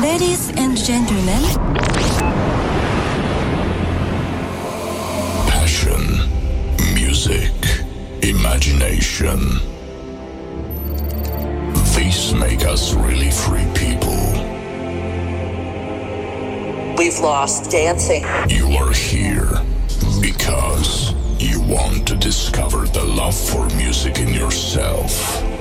Ladies and gentlemen, passion, music, imagination. These make us really free people. We've lost dancing. You are here because you want to discover the love for music in yourself.